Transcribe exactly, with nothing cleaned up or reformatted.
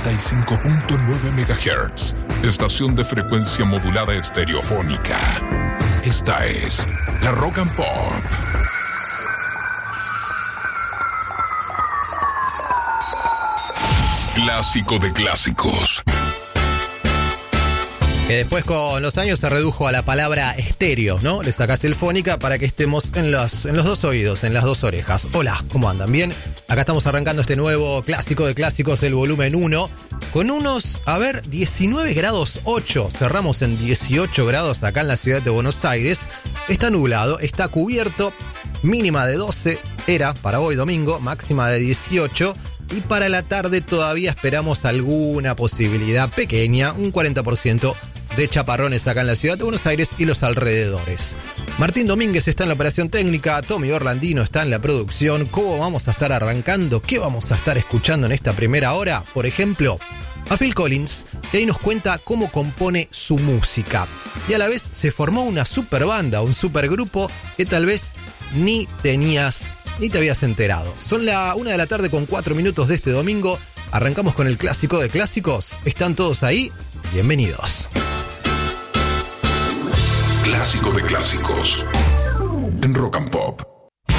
noventa y cinco punto nueve megahertz, estación de frecuencia modulada estereofónica. Esta es la Rock and Pop. Clásico de clásicos. Que después con los años se redujo a la palabra estéreo, ¿no? Le sacás el fónica para que estemos en los, en los dos oídos, en las dos orejas. Hola, ¿cómo andan? ¿Bien? Acá estamos arrancando este nuevo clásico de clásicos, el volumen uno, con unos, a ver, diecinueve grados ocho. Cerramos en dieciocho grados acá en la ciudad de Buenos Aires. Está nublado, está cubierto, mínima de doce era para hoy domingo, máxima de dieciocho. Y para la tarde todavía esperamos alguna posibilidad pequeña, un cuarenta por ciento de chaparrones acá en la ciudad de Buenos Aires y los alrededores. Martín Domínguez está en la operación técnica, Tommy Orlandino está en la producción. ¿Cómo vamos a estar arrancando? ¿Qué vamos a estar escuchando en esta primera hora? Por ejemplo, a Phil Collins, que ahí nos cuenta cómo compone su música. Y a la vez se formó una super banda, un supergrupo que tal vez ni tenías ni te habías enterado. Son la una de la tarde con cuatro minutos de este domingo. Arrancamos con el clásico de clásicos. ¿Están todos ahí? Bienvenidos. Clásico de clásicos en Rock and Pop.